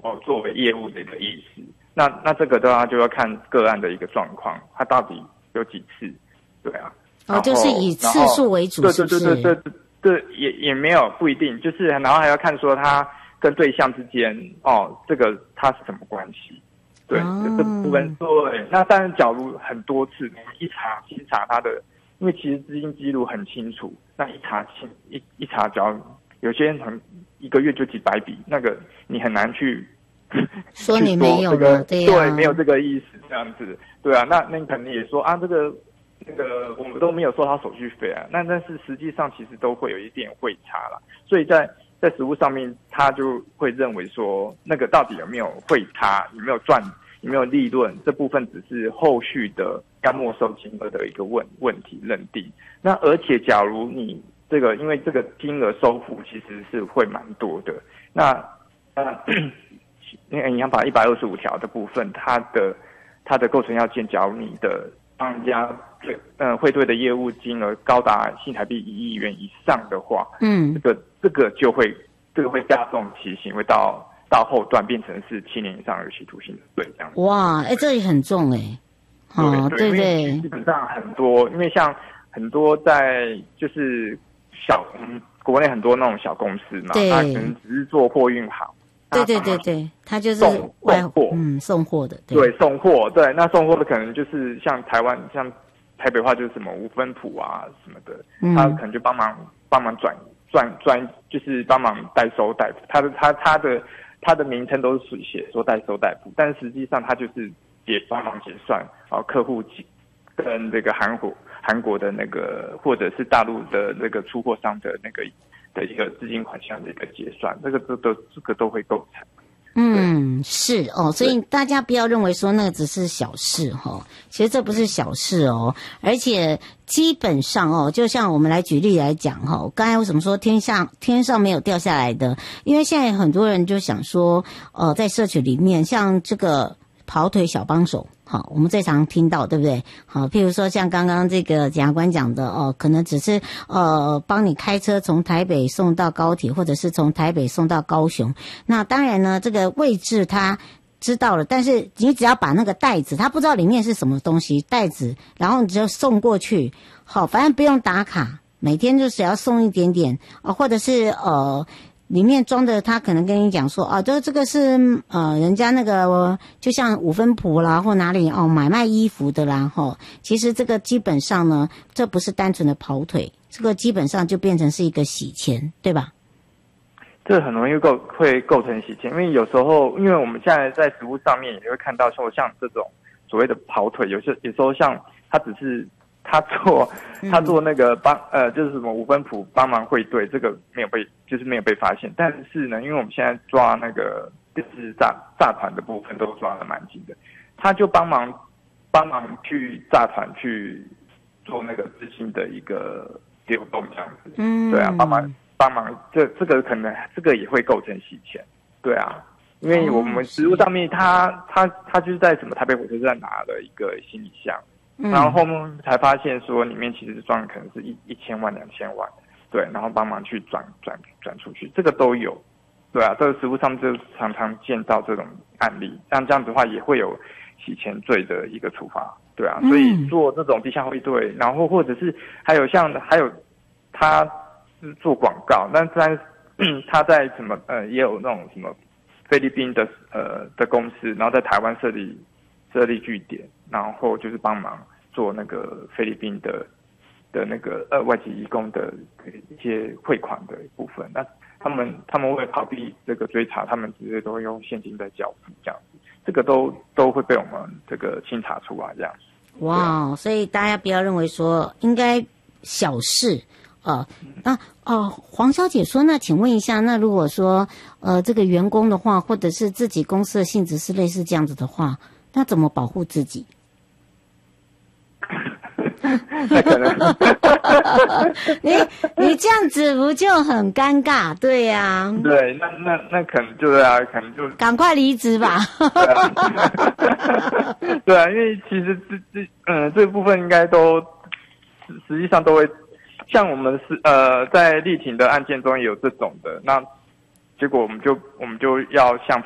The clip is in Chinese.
作为业务的一个意思。那这个的话就要看个案的一个状况，他到底有几次，对啊。 就是以次数为主，是不是？ 对，也没有不一定，就是然后还要看说他跟对象之间这个他是什么关系，对，这部分对。那当然，假如很多次，我们一查他的，因为其实资金记录很清楚，那一查，只要有些人很1个月就几百笔，那个你很难去说你没有对，没有这个意思这样子，对啊。那你可能也说这个我们都没有收他手续费啊，但是实际上其实都会有一点汇差啦，所以在实务上面，他就会认为说那个到底有没有汇差，有没有赚，有没有利润，这部分只是后续的要没收金额的一个问题认定。那而且假如你这个因为这个金额收付其实是会蛮多的，那银行法125条的部分，它的构成要件，假如你的帮人家汇兑的业务金额高达新台币1亿元以上的话，这个会加重其刑，会到后段变成是7年以上有期徒刑的罪这样子。 哇，这也很重对对。 基本上很多，因为像很多在就是国内很多那种小公司嘛，他可能只是做货运行。 对，他就是送货的， 对，送货，对，那送货的可能就是像台湾，像台北话就是什么5分埔啊什么的，他可能就帮忙转，就是帮忙代收代付，他的名称都是写说代收代付，但是实际上他就是帮忙结算，客户跟这个韩国的那个或者是大陆的那个出货商的那个的一个资金款项的一个结算，这个都会构成。 是所以大家不要认为说那个只是小事其实这不是小事而且基本上就像我们来举例来讲刚才为什么说天上没有掉下来的，因为现在很多人就想说在社群里面像这个跑腿小帮手我们最常听到，对不对？譬如说像刚刚这个检察官讲的可能只是帮你开车从台北送到高铁，或者是从台北送到高雄。那当然呢，这个位置他知道了，但是你只要把那个袋子，他不知道里面是什么东西，袋子，然后你就送过去，反正不用打卡，每天就只要送一点点或者是里面装的，他可能跟你讲说这个是人家那个就像5分埔啦或哪里买卖衣服的啦其实这个基本上呢，这不是单纯的跑腿，这个基本上就变成是一个洗钱，对吧？ 这很容易会构成洗钱，因为有时候因为我们现在在实务上面也会看到说像这种所谓的跑腿，有时候像他只是他做那个就是什么5分埔帮忙汇兑，这个没有被发现。但是呢，因为我们现在抓那个就是诈团的部分都抓得蛮紧的，他就帮忙去诈团去做那个资金的一个流动这样子。对啊，帮忙这个可能这个也会构成洗钱。对啊，因为我们实务上面他就是在什么台北火车站拿了一个行李箱。然后后面才发现说里面其实装可能是1000万2000万，对，然后帮忙去转出去，这个都有，对啊，这个实务上就常常见到这种案例，像这样子的话也会有洗钱罪的一个处罚，对啊，所以做这种地下汇兑，然后或者是还有他是做广告，但是他在什么也有那种什么菲律宾的公司，然后在台湾设立据点，然后就是帮忙做那个菲律宾的那个外籍移工的一些汇款的部分。那他们为了逃避这个追查，他们直接都会用现金在交付这样子，这个都会被我们这个清查出来这样子。 哇，所以大家不要认为说应该小事。黄小姐说，那请问一下，那如果说这个员工的话，或者是自己公司的性质是类似这样子的话，那怎么保护自己？ 那可能你这样子不就很尴尬？对呀、 对，那可能就是可能就赶快离职吧。 对啊，因为其实这部分应该都实际上都会，像我们在立庭的案件中也有这种的，那结果我们就要向